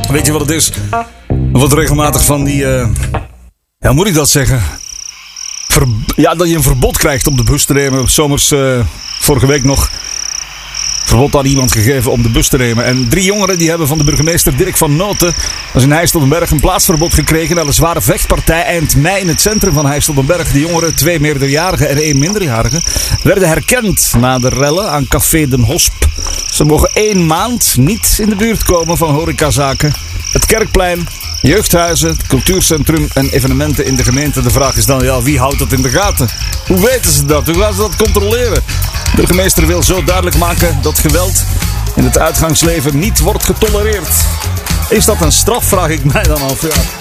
Weet je wat het is? Er wordt regelmatig van die... hoe moet ik dat zeggen? Dat je een verbod krijgt om de bus te nemen. Zomers, vorige week nog... verbod aan iemand gegeven om de bus te nemen. En 3 jongeren die hebben van de burgemeester Dirk van Noten, dat is in Heijsseldenberg, een plaatsverbod gekregen na een zware vechtpartij eind mei in het centrum van Heijsseldenberg. De jongeren, 2 meerderjarigen en 1 minderjarige, werden herkend na de rellen aan Café Den Hosp. Ze mogen 1 maand niet in de buurt komen van horecazaken, het Kerkplein, jeugdhuizen, het cultuurcentrum en evenementen in de gemeente. De vraag is dan, wie houdt dat in de gaten? Hoe weten ze dat? Hoe gaan ze dat controleren? De burgemeester wil zo duidelijk maken dat geweld in het uitgangsleven niet wordt getolereerd. Is dat een straf, vraag ik mij dan af. Ja.